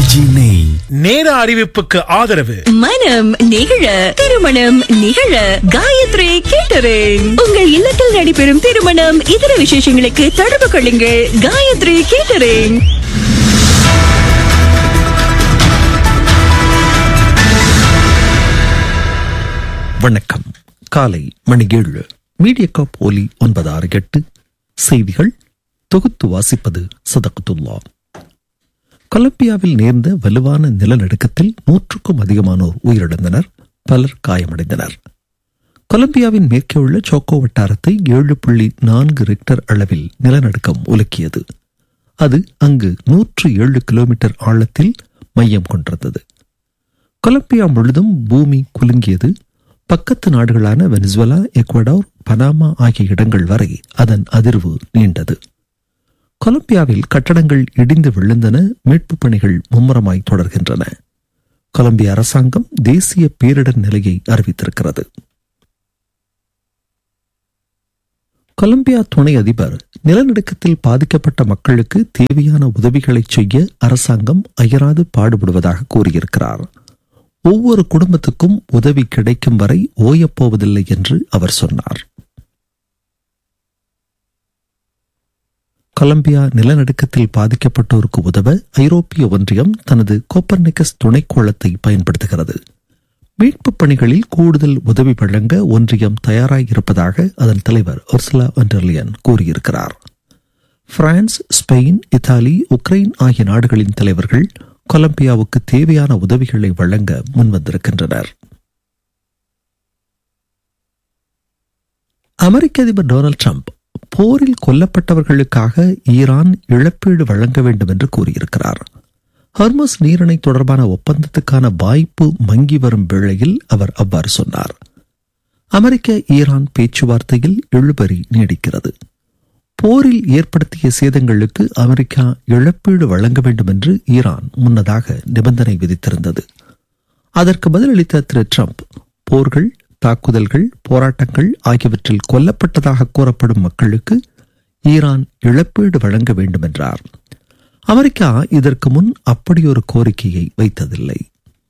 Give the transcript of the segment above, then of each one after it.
நேர அறிவிப்புக்கு ஆதரவு. மனம் நிகழ திருமணம் நிகழ காயத்ரி கேட்டரிங். உங்கள் இல்லத்தில் நடைபெறும் திருமணம் இதர விசேஷங்களுக்கு தொடர்பு கொள்ளுங்கள். காயத்ரி கேட்டரிங். வணக்கம். காலை மணி 7. மீடியாகாப் ஒலி 968 செய்திகள் தொகுத்து வாசிப்பது சதகத்துல்லா. கொலம்பியாவில் நேர்ந்த வலுவான நிலநடுக்கத்தில் 100க்கும் அதிகமானோர் உயிரிழந்தனர், பலர் காயமடைந்தனர். கொலம்பியாவின் மேற்கே உள்ள சோக்கோ வட்டாரத்தை 7.4 ரிக்டர் அளவில் நிலநடுக்கம் உலுக்கியது. அது அங்கு 107 கிலோமீட்டர் ஆழத்தில் மையம் கொண்டிருந்தது. கொலம்பியா முழுதும் பூமி குலுங்கியது. பக்கத்து நாடுகளான வெனிசுவேலா, எக்வடார், பனாமா ஆகிய இடங்கள் வரை அதன் அதிர்வு நீண்டது. கொலம்பியாவில் கட்டடங்கள் இடிந்து விழுந்தன. மீட்பு பணிகள் மும்முரமாய் தொடர்கின்றன. கொலம்பியா அரசாங்கம் தேசிய பேரிடர் நிலையை அறிவித்திருக்கிறது. கொலம்பியா துணை அதிபர் நிலநடுக்கத்தில் பாதிக்கப்பட்ட மக்களுக்கு தேவையான உதவிகளை செய்ய அரசாங்கம் அயராது பாடுபடுவதாக கூறியிருக்கிறார். ஒவ்வொரு குடும்பத்துக்கும் உதவி கிடைக்கும் வரை ஓயப்போவதில்லை என்று அவர் சொன்னார். கொலம்பியா நிலநடுக்கத்தில் பாதிக்கப்பட்டோருக்கு உதவ ஐரோப்பிய ஒன்றியம் தனது கோப்பர்னிக்கஸ் துணைக்கோளத்தை பயன்படுத்துகிறது. மீட்பு பணிகளில் கூடுதல் உதவி வழங்க ஒன்றியம் தயாராக இருப்பதாக அதன் தலைவர் உர்சுலா வான் டெர் லியன் கூறியிருக்கிறார். பிரான்ஸ், ஸ்பெயின், இத்தாலி, உக்ரைன் ஆகிய நாடுகளின் தலைவர்கள் கொலம்பியாவுக்கு தேவையான உதவிகளை வழங்க முன்வந்திருக்கின்றனர். அமெரிக்க அதிபர் டொனால்ட் ட்ரம்ப் போரில் கொல்லப்பட்டவர்களுக்காக ஈரான் இழப்பீடு வழங்க வேண்டும் என்று கூறியிருக்கிறார். ஹர்முஸ் நீரிணை தொடர்பான ஒப்பந்தத்துக்கான வாய்ப்பு மங்கி வரும் வேளையில் அவர் அவ்வாறு சொன்னார். அமெரிக்க ஈரான் பேச்சுவார்த்தையில் இழுபறி நீடிக்கிறது. போரில் ஏற்படுத்திய சேதங்களுக்கு அமெரிக்கா இழப்பீடு வழங்க வேண்டும் என்று ஈரான் முன்னதாக நிபந்தனை விதித்திருந்தது. அதற்கு பதிலளித்த திரு ட்ரம்ப், போர்கள், தாக்குதல்கள், போராட்டங்கள் ஆகியவற்றில் கொல்லப்பட்டதாக கூறப்படும் மக்களுக்கு ஈரான் இழப்பீடு வழங்க வேண்டும் என்றார். அமெரிக்கா இதற்கு முன் அப்படியொரு கோரிக்கையை வைத்ததில்லை.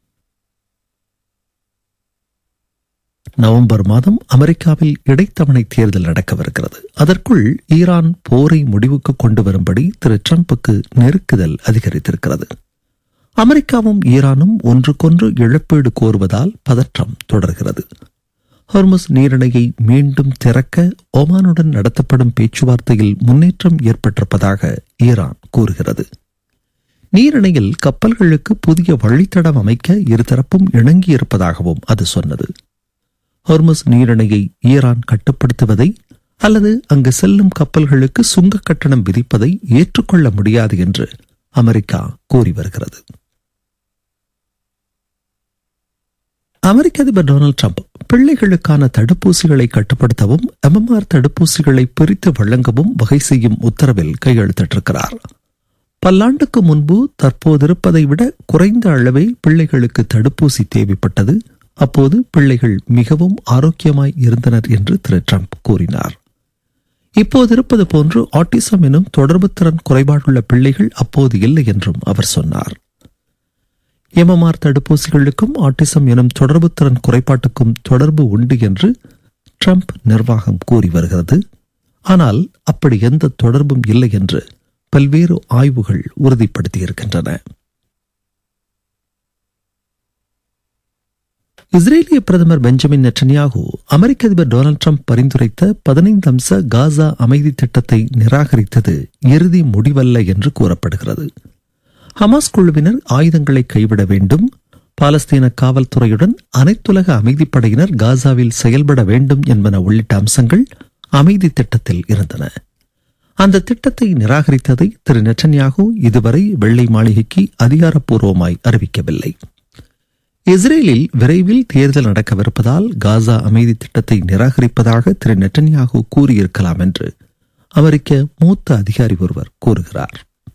நவம்பர் மாதம் அமெரிக்காவில் இடைத்தவணை தேர்தல் நடக்கவிருக்கிறது. அதற்குள் ஈரான் போரை முடிவுக்கு கொண்டு வரும்படி திரு ட்ரம்புக்கு நெருக்குதல் அதிகரித்திருக்கிறது. அமெரிக்காவும் ஈரானும் ஒன்றுக்கொன்று இழப்பீடு கோருவதால் பதற்றம் தொடர்கிறது. ஹர்முஸ் நீரிணையை மீண்டும் திறக்க ஒமானுடன் நடத்தப்படும் பேச்சுவார்த்தையில் முன்னேற்றம் ஏற்பட்டிருப்பதாக ஈரான் கூறுகிறது. நீரிணையில் கப்பல்களுக்கு புதிய வழித்தடம் அமைக்க இருதரப்பும் இணங்கியிருப்பதாகவும் அது சொன்னது. ஹர்முஸ் நீரிணையை ஈரான் கட்டுப்படுத்துவதை அல்லது அங்கு செல்லும் கப்பல்களுக்கு சுங்க கட்டணம் விதிப்பதை ஏற்றுக்கொள்ள முடியாது என்று அமெரிக்கா கூறி வருகிறது. அமெரிக்க அதிபர் டொனால்ட் ட்ரம்ப் பிள்ளைகளுக்கான தடுப்பூசிகளை கட்டுப்படுத்தவும் MMR தடுப்பூசிகளை பிரித்து வழங்கவும் வகை செய்யும் உத்தரவில் கையெழுத்திட்டிருக்கிறார். பல்லாண்டுக்கு முன்பு தற்போதிருப்பதை விட குறைந்த அளவே பிள்ளைகளுக்கு தடுப்பூசி தேவைப்பட்டது. அப்போது பிள்ளைகள் மிகவும் ஆரோக்கியமாய் இருந்தனர் என்று திரு ட்ரம்ப் கூறினார். இப்போது இருப்பது போன்று ஆட்டிசம் எனும் தொடர்பு திறன் குறைபாடுள்ள பிள்ளைகள் அப்போது இல்லை என்றும் அவர் சொன்னார். MMR தடுப்பூசிகளுக்கும் ஆட்டிசம் எனும் தொடர்பு திறன் குறைபாட்டுக்கும் தொடர்பு உண்டு என்று ட்ரம்ப் நிர்வாகம் கூறி வருகிறது. ஆனால் அப்படி எந்த தொடர்பும் இல்லை என்று பல்வேறு ஆய்வுகள் உறுதிப்படுத்தியிருக்கின்றன. இஸ்ரேலிய பிரதமர் பெஞ்சமின் நெட்டன்யாகு அமெரிக்க அதிபர் டொனால்ட் ட்ரம்ப் பரிந்துரைத்த 15 அம்ச காசா அமைதி திட்டத்தை நிராகரித்தது இறுதி முடிவல்ல என்று கூறப்படுகிறது. ஹமாஸ் குழுவினர் ஆயுதங்களை கைவிட வேண்டும், பாலஸ்தீன காவல்துறையுடன் அனைத்துலக அமைதிப்படையினர் காசாவில் செயல்பட வேண்டும் என்பன உள்ளிட்ட அம்சங்கள் அமைதி திட்டத்தில் இருந்தன. அந்த திட்டத்தை நிராகரித்ததை திரு நெட்டன்யாகு இதுவரை வெள்ளை மாளிகைக்கு அதிகாரப்பூர்வமாய் அறிவிக்கவில்லை. இஸ்ரேலில் விரைவில் தேர்தல் நடக்கவிருப்பதால் காசா அமைதி திட்டத்தை நிராகரிப்பதாக திரு நெட்டன்யாகு கூறியிருக்கலாம் என்று அமெரிக்க மூத்த அதிகாரி ஒருவர் கூறுகிறார்.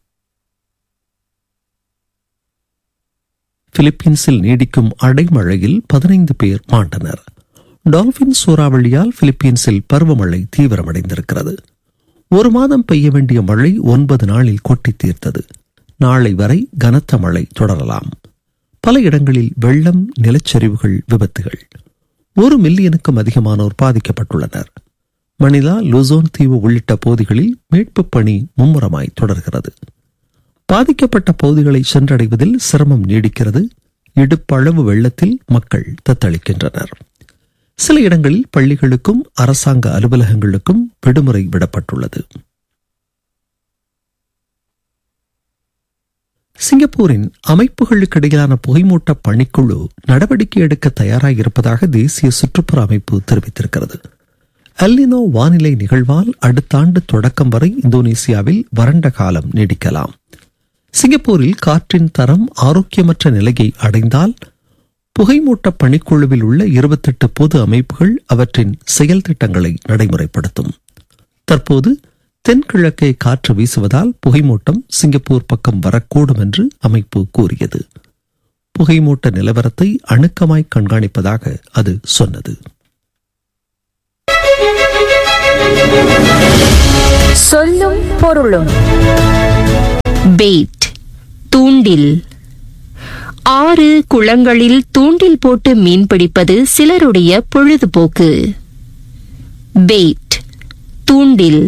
பிலிப்பீன்ஸில் நீடிக்கும் அடைமழையில் 15 பேர் மாண்டனர். டால்பின் சூறாவளியால் பிலிப்பீன்ஸில் பருவமழை தீவிரமடைந்திருக்கிறது. ஒரு மாதம் பெய்ய வேண்டிய மழை 9 நாளில் கொட்டி தீர்த்தது. நாளை வரை கனத்த மழை தொடரலாம். பல இடங்களில் வெள்ளம், நிலச்சரிவுகள், விபத்துகள். 1 மில்லியனுக்கும் அதிகமானோர் பாதிக்கப்பட்டுள்ளனர். மணிலா, லுசோன் தீவு உள்ளிட்ட பகுதிகளில் மீட்புப் பணி மும்முரமாய் தொடர்கிறது. பாதிக்கப்பட்ட பகுதிகளை சென்றடைவதில் சிரமம் நீடிக்கிறது. இடுப்பளவு வெள்ளத்தில் மக்கள் தத்தளிக்கின்றனர். சில இடங்களில் பள்ளிகளுக்கும் அரசாங்க அலுவலகங்களுக்கும் விடுமுறை விடப்பட்டுள்ளது. சிங்கப்பூரின் அமைப்புகளுக்கிடையிலான புகைமூட்ட பணிக்குழு நடவடிக்கை எடுக்க தயாராக தேசிய சுற்றுப்புற அமைப்பு தெரிவித்திருக்கிறது. எல்னினோ வானிலை நிகழ்வால் அடுத்த ஆண்டு தொடக்கம் வரை இந்தோனேசியாவில் வறண்ட காலம் நீடிக்கலாம். சிங்கப்பூரில் காற்றின் தரம் ஆரோக்கியமற்ற நிலையை அடைந்தால் புகைமூட்ட பணிக்குழுவில் உள்ள 28 பொது அமைப்புகள் அவற்றின் செயல் திட்டங்களை நடைமுறைப்படுத்தும். தற்போது தென்கிழக்கே காற்று வீசுவதால் புகைமூட்டம் சிங்கப்பூர் பக்கம் வரக்கூடும் என்று அமைப்பு கூறியது. புகைமூட்ட நிலவரத்தை அணுக்கமாய் கண்காணிப்பதாக அது சொன்னது. சொல்லும் பொருளும். பெய்ட், தூண்டில். ஆறு, குளங்களில் தூண்டில் போட்டு மீன் பிடிப்பது சிலருடைய பொழுதுபோக்கு. பெய்ட், தூண்டில்.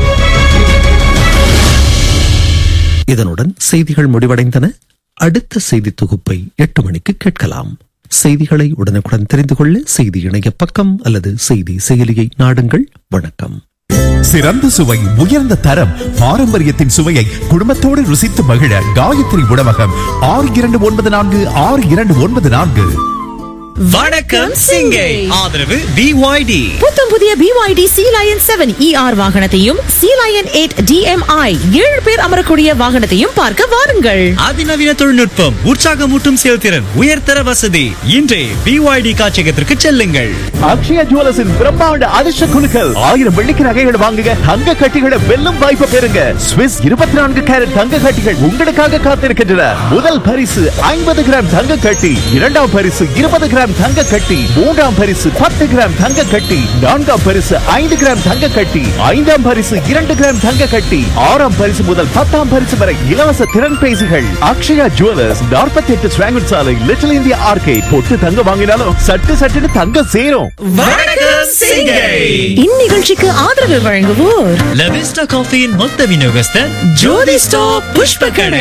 இதனுடன் செய்திகள் முடிவடைந்தன. அடுத்த செய்தி தொகுப்பை 8 மணிக்கு கேட்கலாம். செய்திகளை உடனுக்குடன் தெரிந்து கொள்ள செய்தி இணைய பக்கம் அல்லது செய்தி செயலியை நாடுங்கள். வணக்கம். சிறந்த சுவை, உயர்ந்த தரம், பாரம்பரியத்தின் சுவையை குடும்பத்தோடு ருசித்து மகிழ காயத்ரி உணவகம். 62946294. வணக்கம் சிங்கை. ஆதரவு BYD. புத்தம் புதிய BYD Sea Lion 7 ER வாகனத்தையும் Sea Lion 8 DMI 7 பேர் அமரக்கூடிய வாகனத்தையும் பார்க்க வாருங்கள். அதிநவீன தொழில்நுட்பம், உற்சாகமூட்டும் செயல்திறன், உயர்தர வசதி. இன்றே BYD காட்சியகத்திற்கு செல்லுங்கள். அக்ஷயா ஜுவல்லர்ஸின் பிரம்மாண்ட அதிர்ஷ்ட குலுக்கல். 1000 வெள்ளிக்கு நகைகளை வாங்குங்க, தங்க கட்டிகளை வெல்லும் வாய்ப்பு பெறுங்க. ஸ்விஸ் 24 கேரட் தங்க கட்டிகள் உங்களுக்காக காத்திருக்கின்றன. முதல் பரிசு 50 கிராம் தங்க கட்டி, இரண்டாம் பரிசு 20 கிராம் தங்க கட்டி, மூன்றாம் பரிசு 10 கிராம் தங்க கட்டி, நான்காம் பரிசு 5 கிராம் தங்க கட்டி, ஐந்தாம் பரிசு 2 கிராம் தங்க கட்டி, ஆறாம் பரிசு முதல் 10ஆம் பரிசு வரை இலவச திறன் பேசிகள். அக்ஷயா ஜுவல்லர்ஸ், 48 ஸ்வாங்கட் சாலை, லிட்டில் இந்தியா ஆர்கேட். பொட்டு தங்க வாங்கினாலும் சட்டு தங்க சேரும். வணக்கம் சிங்கை. இந்நிகழ்ச்சிக்கு ஆதரவு வழங்குவோர் லவிஸ்டா காஃபியின் மொத்த விநியோகஸ்தர் ஜோதி ஸ்டாப் புஷ்ப கடை.